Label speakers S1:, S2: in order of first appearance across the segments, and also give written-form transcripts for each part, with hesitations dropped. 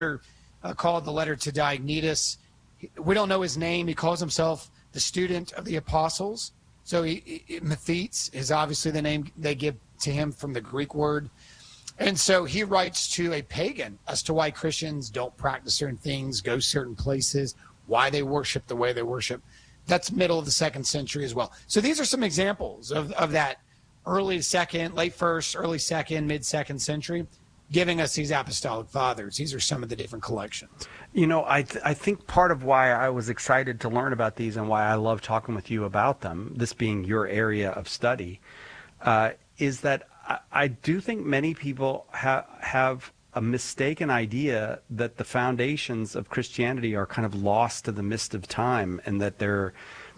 S1: called the letter to Diognetus. We don't know his name. He calls himself the student of the apostles. So Mathetes is obviously the name they give to him from the Greek word. And so he writes to a pagan as to why Christians don't practice certain things, go certain places, why they worship the way they worship. That's middle of the 2nd century as well. So these are some examples of that early 2nd, late 1st, early 2nd, mid 2nd century, giving us these apostolic fathers. These are some of the different collections.
S2: You know, I think part of why I was excited to learn about these and why I love talking with you about them, this being your area of study, is that I do think many people have a mistaken idea that the foundations of Christianity are kind of lost to the mist of time, and that they're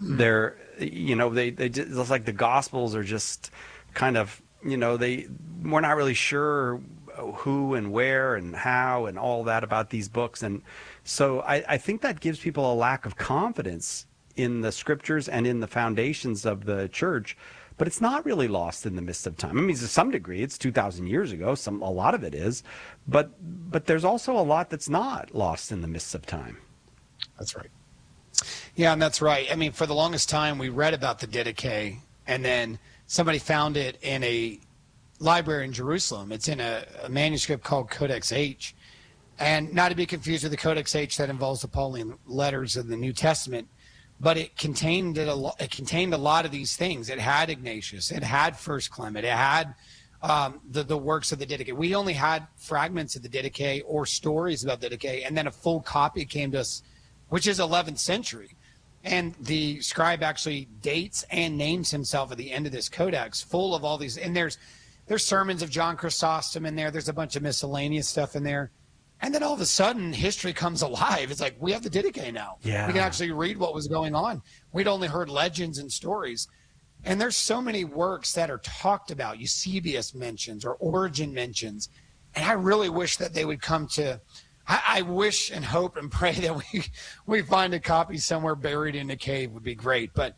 S2: you know, they just like the Gospels are just kind of, you know, we're not really sure who and where and how and all that about these books. And so I think that gives people a lack of confidence in the scriptures and in the foundations of the church. But it's not really lost in the midst of time. I mean, to some degree, it's 2,000 years ago. A lot of it is, but there's also a lot that's not lost in the midst of time.
S1: That's right. Yeah, and that's right. I mean, for the longest time, we read about the Didache, and then somebody found it in a library in Jerusalem. It's in a manuscript called Codex H, and not to be confused with the Codex H that involves the Pauline letters of the New Testament. But it contained a lot of these things. It had Ignatius. It had First Clement. It had the works of the Didache. We only had fragments of the Didache or stories about Didache, and then a full copy came to us, which is 11th century. And the scribe actually dates and names himself at the end of this codex, full of all these. And there's sermons of John Chrysostom in there. There's a bunch of miscellaneous stuff in there. And then all of a sudden, history comes alive. It's like, we have the Didache now.
S2: Yeah.
S1: We can actually read what was going on. We'd only heard legends and stories. And there's so many works that are talked about. Eusebius mentions, or Origen mentions. And I really wish that they would come to, I wish and hope and pray that we find a copy somewhere buried in a cave would be great. But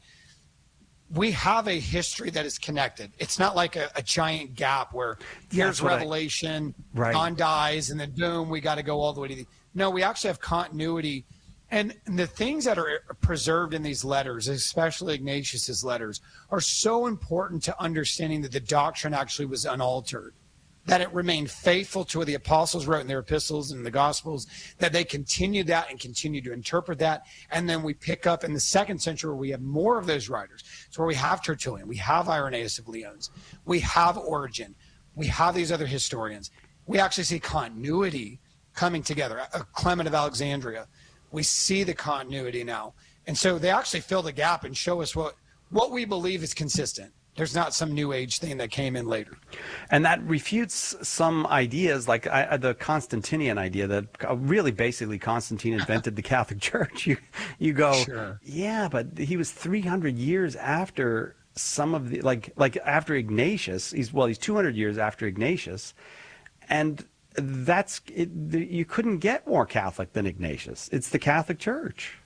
S1: we have a history that is connected. It's not like a giant gap where here's Revelation, John dies, and then boom, we got to go all the way to the. No, we actually have continuity. And the things that are preserved in these letters, especially Ignatius's letters, are so important to understanding that the doctrine actually was unaltered, that it remained faithful to what the apostles wrote in their epistles and the Gospels, that they continued that and continue to interpret that. And then we pick up in the 2nd century where we have more of those writers. So where we have Tertullian, we have Irenaeus of Lyons, we have Origen, we have these other historians. We actually see continuity coming together. Clement of Alexandria, we see the continuity now. And so they actually fill the gap and show us what we believe is consistent. There's not some new age thing that came in later.
S2: And that refutes some ideas like the Constantinian idea that really basically Constantine invented the Catholic Church. You go, sure. Yeah, but he was 300 years after some of the, like after Ignatius. He's 200 years after Ignatius. And that's, you couldn't get more Catholic than Ignatius. It's the Catholic Church.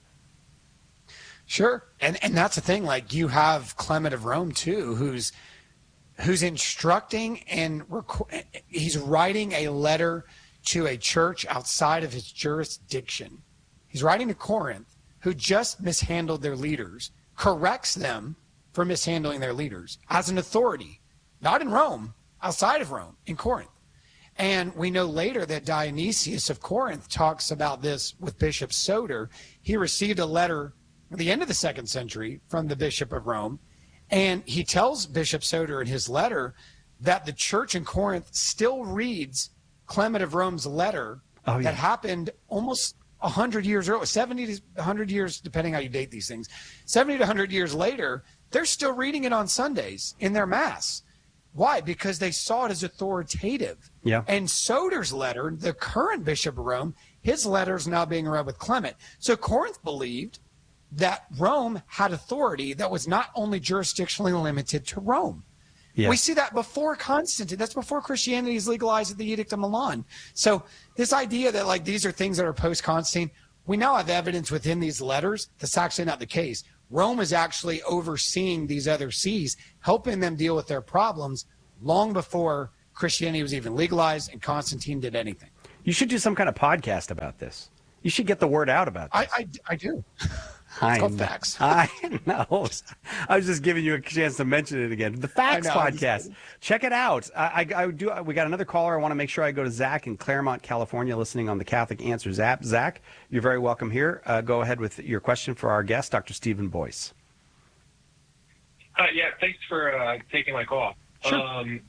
S1: Sure. And that's the thing, like you have Clement of Rome too, who's instructing and he's writing a letter to a church outside of his jurisdiction. He's writing to Corinth, who just mishandled their leaders, corrects them for mishandling their leaders as an authority, not in Rome, outside of Rome, in Corinth. And we know later that Dionysius of Corinth talks about this with Bishop Soter. He received a letter at the end of the 2nd century from the Bishop of Rome, and he tells Bishop Soter in his letter that the church in Corinth still reads Clement of Rome's letter that happened almost 100 years earlier, 70 to 100 years, depending how you date these things. 70 to 100 years later, they're still reading it on Sundays in their Mass. Why? Because they saw it as authoritative.
S2: Yeah.
S1: And Soter's letter, the current Bishop of Rome, his letter is now being read with Clement. So Corinth believed that Rome had authority that was not only jurisdictionally limited to Rome. Yeah. We see that before Constantine. That's before Christianity is legalized at the Edict of Milan. So this idea that like these are things that are post-Constantine, we now have evidence within these letters that's actually not the case. Rome is actually overseeing these other sees, helping them deal with their problems long before Christianity was even legalized and Constantine did anything.
S2: You should do some kind of podcast about this. You should get the word out about this.
S1: I do.
S2: It's
S1: called Facts.
S2: I know. I was just giving you a chance to mention it again. The Facts podcast. Check it out. I do. We got another caller. I want to make sure I go to Zach in Claremont, California, listening on the Catholic Answers app. Zach, you're very welcome here. Go ahead with your question for our guest, Dr. Stephen Boyce.
S3: Yeah, thanks for taking my call.
S2: Sure.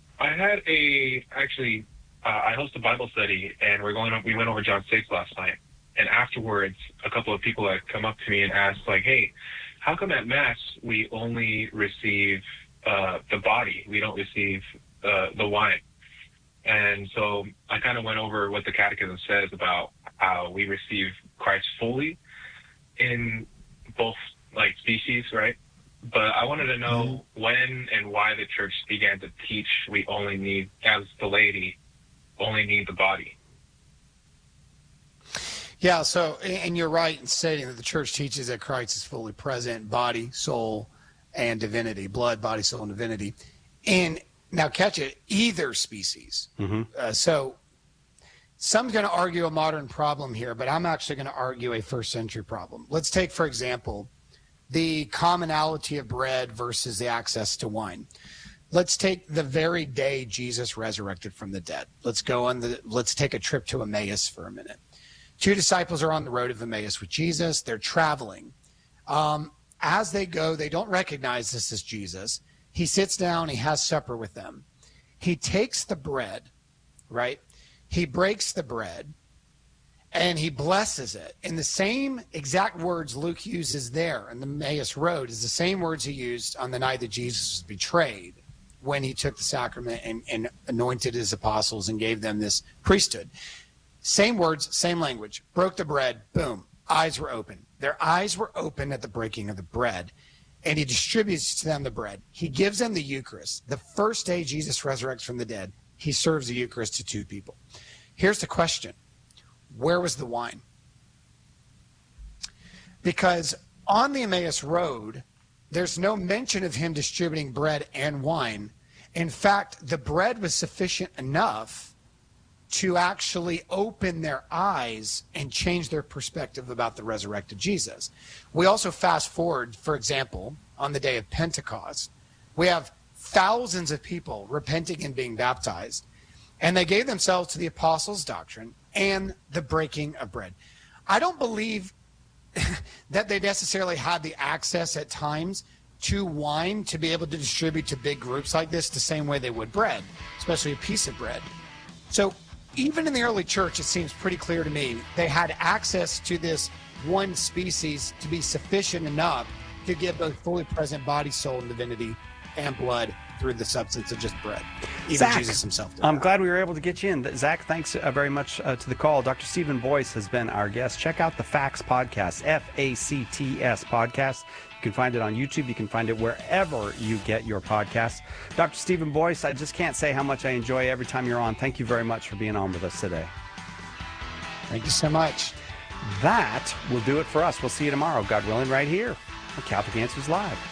S3: I host a Bible study, and we went over John 6 last night. And afterwards, a couple of people had come up to me and asked, like, hey, how come at Mass we only receive the body? We don't receive the wine. And so I kind of went over what the Catechism says about how we receive Christ fully in both, like, species, right? But I wanted to know when and why the Church began to teach we only need, as the laity, only need the body.
S1: Yeah, so, and you're right in stating that the Church teaches that Christ is fully present, body, soul, and divinity, blood, body, soul, and divinity. And now catch it, either species. So some's going to argue a modern problem here, but I'm actually going to argue a first century problem. Let's take, for example, the commonality of bread versus the access to wine. Let's take the very day Jesus resurrected from the dead. Let's take a trip to Emmaus for a minute. 2 disciples are on the road of Emmaus with Jesus. They're traveling. As they go, they don't recognize this as Jesus. He sits down. He has supper with them. He takes the bread, right? He breaks the bread, and he blesses it. And the same exact words Luke uses there in the Emmaus Road is the same words he used on the night that Jesus was betrayed, when he took the sacrament and anointed his apostles and gave them this priesthood. Same words, same language. Broke the bread, boom, eyes were open. Their eyes were open at the breaking of the bread, and he distributes to them the bread. He gives them the Eucharist. The first day Jesus resurrects from the dead, he serves the Eucharist to 2 people. Here's the question. Where was the wine? Because on the Emmaus Road, there's no mention of him distributing bread and wine. In fact, the bread was sufficient enough to actually open their eyes and change their perspective about the resurrected Jesus. We also fast forward, for example, on the day of Pentecost, we have thousands of people repenting and being baptized, and they gave themselves to the apostles' doctrine and the breaking of bread. I don't believe that they necessarily had the access at times to wine to be able to distribute to big groups like this the same way they would bread, especially a piece of bread. So even in the early church, it seems pretty clear to me, they had access to this one species to be sufficient enough to give both fully present body, soul, and divinity and blood through the substance of just bread. Even
S2: Zach,
S1: Jesus himself did
S2: I'm
S1: that.
S2: glad we were able to get you in. Zach, thanks very much to the call. Dr. Stephen Boyce has been our guest. Check out the Facts podcast, F-A-C-T-S podcast. You can find it on YouTube. You can find it wherever you get your podcasts. Dr. Stephen Boyce, I just can't say how much I enjoy every time you're on. Thank you very much for being on with us today.
S1: Thank you so much.
S2: That will do it for us. We'll see you tomorrow, God willing, right here on Catholic Answers Live.